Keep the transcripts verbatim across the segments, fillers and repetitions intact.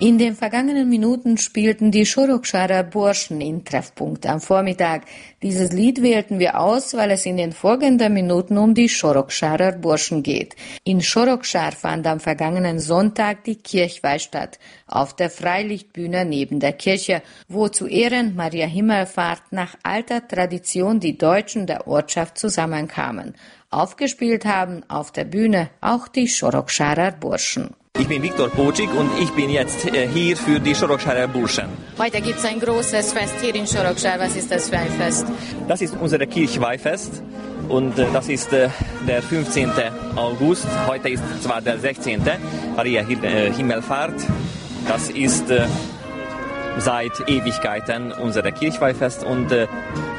In den vergangenen Minuten spielten die Soroksarer Burschen in Treffpunkt am Vormittag. Dieses Lied wählten wir aus, weil es in den folgenden Minuten um die Soroksarer Burschen geht. In Soroksar fand am vergangenen Sonntag die Kirchweih statt, auf der Freilichtbühne neben der Kirche, wo zu Ehren Maria Himmelfahrt nach alter Tradition die Deutschen der Ortschaft zusammenkamen. Aufgespielt haben auf der Bühne auch die Soroksarer Burschen. Ich bin Viktor Pocik und ich bin jetzt äh, hier für die Soroksarer Burschen. Heute gibt es ein großes Fest hier in Soroksar. Was ist das für ein Fest? Das ist unser Kirchweihfest und äh, das ist äh, der fünfzehnten August. Heute ist zwar der sechzehnten Maria Himmelfahrt. Das ist äh, seit Ewigkeiten unser Kirchweihfest und äh,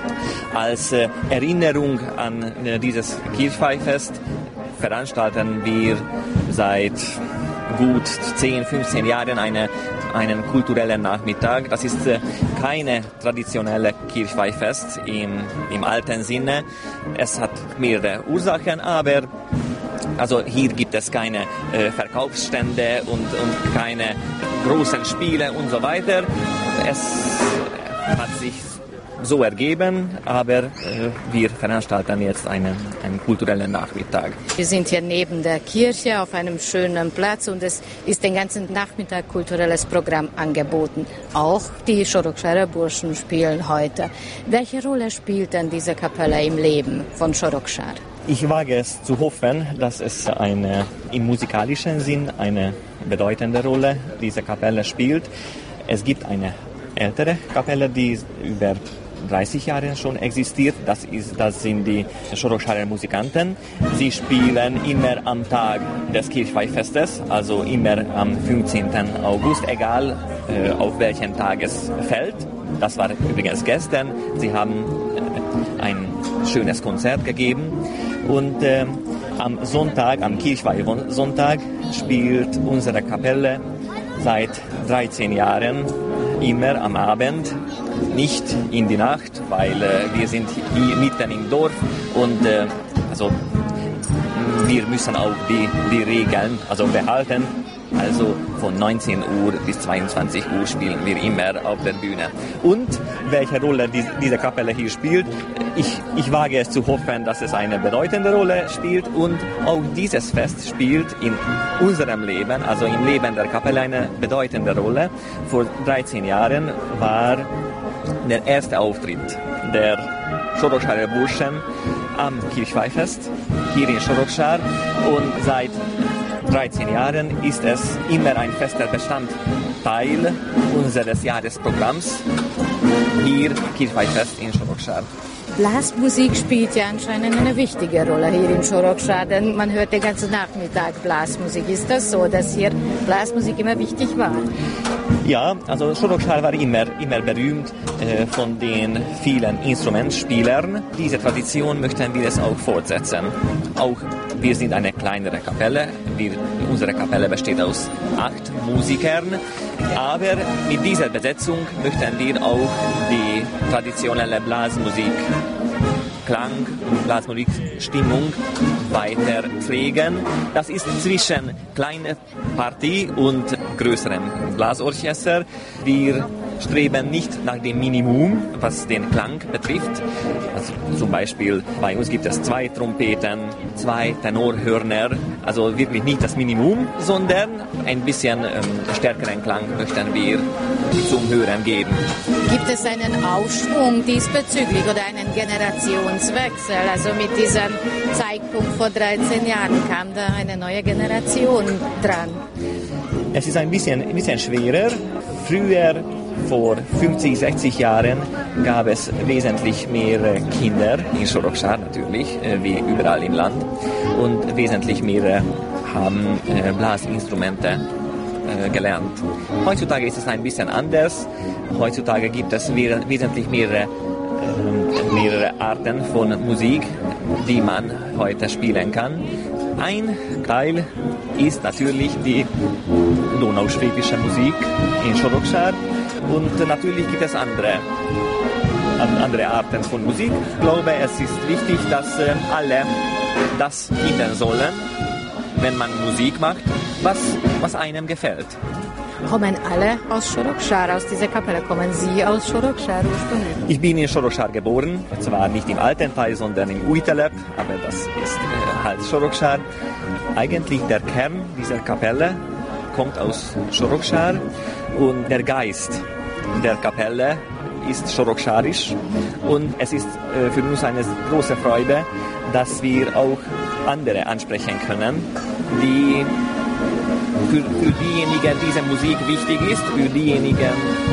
als äh, Erinnerung an äh, dieses Kirchweihfest veranstalten wir seit gut zehn, fünfzehn Jahren eine, einen kulturellen Nachmittag. Das ist äh, keine traditionelle Kirchweihfest im, im alten Sinne. Es hat mehrere Ursachen, aber also hier gibt es keine äh, Verkaufsstände und, und keine großen Spiele und so weiter. Es hat sich so ergeben, aber äh, wir veranstalten jetzt einen, einen kulturellen Nachmittag. Wir sind hier neben der Kirche auf einem schönen Platz und es ist den ganzen Nachmittag kulturelles Programm angeboten. Auch die Soroksarer Burschen spielen heute. Welche Rolle spielt denn diese Kapelle im Leben von Soroksar? Ich wage es zu hoffen, dass es eine, im musikalischen Sinn eine bedeutende Rolle diese Kapelle spielt. Es gibt eine ältere Kapelle, die über dreißig Jahre schon existiert. Das, ist, das sind die Soroksarer Musikanten. Sie spielen immer am Tag des Kirchweihfestes, also immer am fünfzehnten August, egal äh, auf welchen Tag es fällt. Das war übrigens gestern. Sie haben äh, ein schönes Konzert gegeben. Und äh, am Sonntag, am Kirchweihsonntag, spielt unsere Kapelle seit dreizehn Jahren immer am Abend, nicht in die Nacht, weil äh, wir sind hier mitten im Dorf und äh, also wir müssen auch die, die Regeln also behalten. Also von neunzehn Uhr bis zweiundzwanzig Uhr spielen wir immer auf der Bühne. Und welche Rolle die, diese Kapelle hier spielt, ich, ich wage es zu hoffen, dass es eine bedeutende Rolle spielt. Und auch dieses Fest spielt in unserem Leben, also im Leben der Kapelle, eine bedeutende Rolle. Vor dreizehn Jahren war der erste Auftritt der Soroksarer Burschen am Kirchweihfest hier in Soroksar. Und seit dreizehn Jahren ist es immer ein fester Bestandteil unseres Jahresprogramms hier Kirchweihfest in Soroksar. Blasmusik spielt ja anscheinend eine wichtige Rolle hier in Soroksar, denn man hört den ganzen Nachmittag Blasmusik. Ist das so, dass hier Blasmusik immer wichtig war? Ja, also Soroksar war immer, immer berühmt äh, von den vielen Instrumentspielern. Diese Tradition möchten wir es auch fortsetzen. Auch wir sind eine kleinere Kapelle. Wir, unsere Kapelle besteht aus acht Musikern. Aber mit dieser Besetzung möchten wir auch die traditionelle Blasmusik, Klang und Blasmusikstimmung weiter pflegen. Das ist zwischen kleiner Partie und größerem Blasorchester. Wir streben nicht nach dem Minimum, was den Klang betrifft. Also zum Beispiel bei uns gibt es zwei Trompeten, zwei Tenorhörner, also wirklich nicht das Minimum, sondern ein bisschen ähm, stärkeren Klang möchten wir zum Hören geben. Gibt es einen Aufschwung diesbezüglich oder einen Generationswechsel? Also mit diesem Zeitpunkt vor dreizehn Jahren kam da eine neue Generation dran. Es ist ein bisschen, ein bisschen schwerer. Früher, vor fünfzig, sechzig Jahren, gab es wesentlich mehr Kinder in Soroksar natürlich, wie überall im Land. Und wesentlich mehr haben Blasinstrumente gelernt. Heutzutage ist es ein bisschen anders. Heutzutage gibt es wesentlich mehrere, äh, mehrere Arten von Musik, die man heute spielen kann. Ein Teil ist natürlich die donauschwäbische Musik in Soroksar und natürlich gibt es andere, andere Arten von Musik. Ich glaube, es ist wichtig, dass äh, alle das finden sollen, wenn man Musik macht, was, was einem gefällt. Kommen alle aus Sorokschar, aus dieser Kapelle? Kommen Sie aus Sorokschar ursprünglich? Ich bin in Sorokschar geboren, zwar nicht im alten Teil, sondern im Újtelep, aber das ist äh, halt Sorokschar. Eigentlich der Kern dieser Kapelle kommt aus Sorokschar und der Geist der Kapelle ist sorokscharisch und es ist äh, für uns eine große Freude, dass wir auch andere ansprechen können, die für, für diejenigen diese Musik wichtig ist, für diejenigen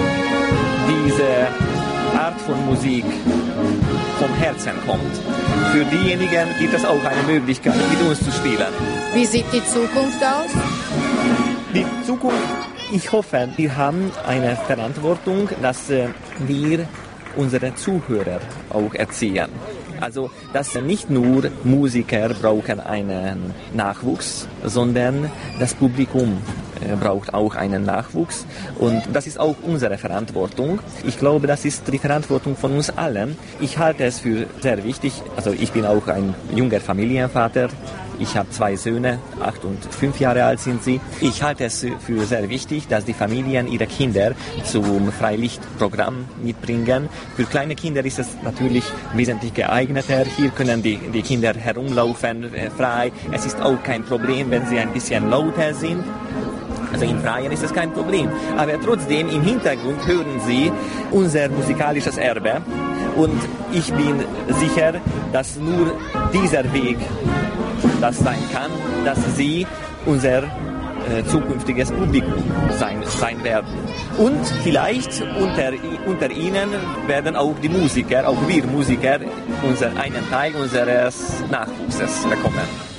diese Art von Musik vom Herzen kommt. Für diejenigen gibt es auch eine Möglichkeit, mit uns zu spielen. Wie sieht die Zukunft aus? Die Zukunft, ich hoffe, wir haben eine Verantwortung, dass äh, wir unsere Zuhörer auch erziehen. Also, dass nicht nur Musiker brauchen einen Nachwuchs, sondern das Publikum äh, braucht auch einen Nachwuchs. Und das ist auch unsere Verantwortung. Ich glaube, das ist die Verantwortung von uns allen. Ich halte es für sehr wichtig. Also, ich bin auch ein junger Familienvater. Ich habe zwei Söhne, acht und fünf Jahre alt sind sie. Ich halte es für sehr wichtig, dass die Familien ihre Kinder zum Freilichtprogramm mitbringen. Für kleine Kinder ist es natürlich wesentlich geeigneter. Hier können die, die Kinder herumlaufen, äh, frei. Es ist auch kein Problem, wenn sie ein bisschen lauter sind. Also im Freien ist es kein Problem. Aber trotzdem im Hintergrund hören Sie unser musikalisches Erbe. Und ich bin sicher, dass nur dieser Weg das sein kann, dass Sie unser äh, zukünftiges Publikum sein, sein werden. Und vielleicht unter, unter Ihnen werden auch die Musiker, auch wir Musiker, unser, einen Teil unseres Nachwuchses bekommen.